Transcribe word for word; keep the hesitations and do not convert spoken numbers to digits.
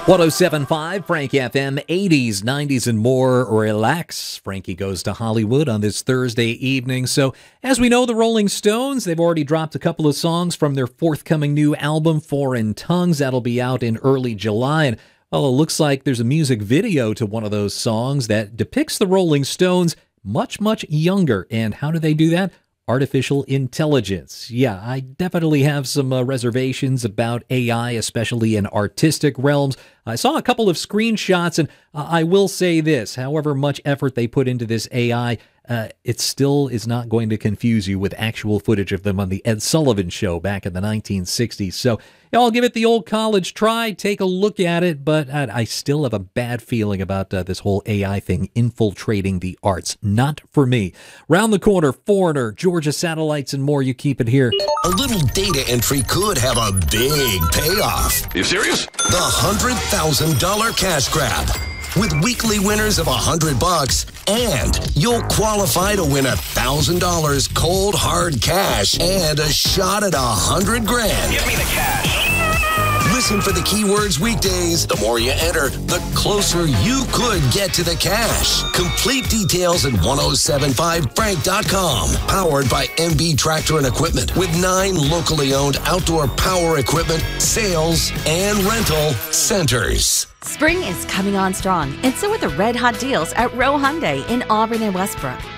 one oh seven point five Frank F M, eighties, nineties, and more. Relax. Frankie Goes to Hollywood on this Thursday evening. So, as we know, the Rolling Stones, they've already dropped a couple of songs from their forthcoming new album, Foreign Tongues. That'll be out in early July. And, well, it looks like there's a music video to one of those songs that depicts the Rolling Stones much, much younger. And how do they do that? Artificial intelligence. Yeah, I definitely have some uh, reservations about A I, especially in artistic realms. I saw a couple of screenshots, and uh, I will say this, however much effort they put into this A I, uh, it still is not going to confuse you with actual footage of them on the Ed Sullivan Show back in the nineteen sixties. So yeah, I'll give it the old college try, take a look at it, but I, I still have a bad feeling about uh, this whole A I thing infiltrating the arts. Not for me. Round the corner, Foreigner, Georgia Satellites, and more. You keep it here. A little data entry could have a big payoff. You serious? The one hundred thousand dollars cash grab. With weekly winners of one hundred bucks, and you'll qualify to win one thousand dollars cold hard cash and a shot at one hundred grand. Give me the cash. Listen for the keywords weekdays. The more you enter, the closer you could get to the cash. Complete details at ten seventy-five frank dot com. Powered by M B Tractor and Equipment with nine locally owned outdoor power equipment, sales, and rental centers. Spring is coming on strong, and so are the red hot deals at Row Hyundai in Auburn and Westbrook.